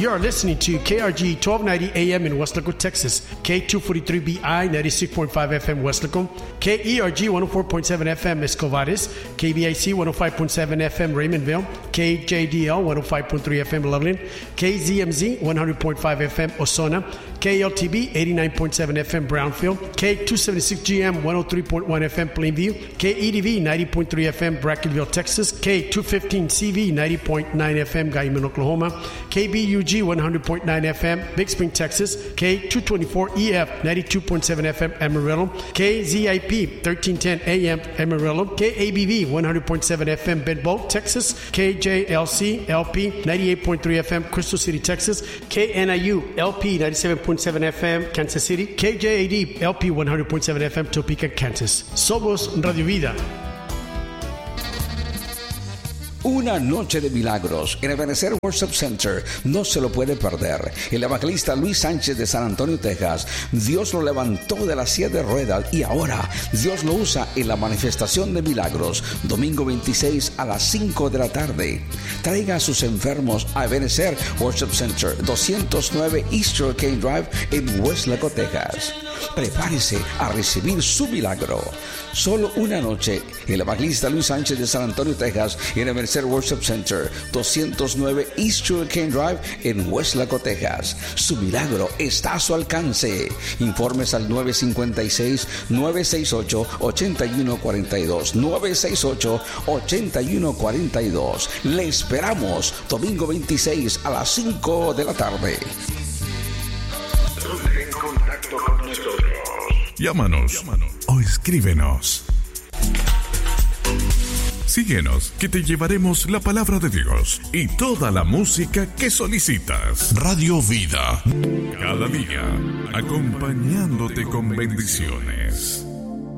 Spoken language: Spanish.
You are listening to KRG 1290 AM in Westlaco, Texas, K243BI 96.5 FM Westlaco, KERG 104.7 FM Escovares, KBIC 105.7 FM Raymondville, KJDL 105.3 FM Loveland, KZMZ 100.5 FM Osona, KLTB 89.7 FM Brownfield, K276GM 103.1 FM Plainview, KEDV 90.3 FM Brackenville, Texas, K215CV 90.9 FM Guyman, Oklahoma, KBUG 100.9 FM Big Spring, Texas, K224EF 92.7 FM Amarillo, KZIP 1310 AM Amarillo, KABV 100.7 FM Bedbolt, Texas, KJLC LP 98.3 FM Crystal City, Texas, KNIU LP 97.7 FM Kansas City, KJAD LP 100.7 FM Topeka, Kansas. Somos Radio Vida. Una noche de milagros en Ebenezer Worship Center. No se lo puede perder. El evangelista Luis Sánchez de San Antonio, Texas. Dios lo levantó de la silla de ruedas y ahora Dios lo usa en la manifestación de milagros. Domingo 26 a las 5 de la tarde. Traiga a sus enfermos a Ebenezer Worship Center, 209 East Hurricane Drive en Westlaco, Texas. Prepárese a recibir su milagro. Solo una noche. El evangelista Luis Sánchez de San Antonio, Texas, en Ebenezer Worship Center, 209 East Hurricane Drive en Westlaco, Texas. Su milagro está a su alcance. Informes al 956-968-8142. 968-8142. Le esperamos domingo 26 a las 5 de la tarde. En contacto con nosotros. Llámanos o escríbenos. Síguenos, que te llevaremos la palabra de Dios y toda la música que solicitas. Radio Vida. Cada día, acompañándote con bendiciones.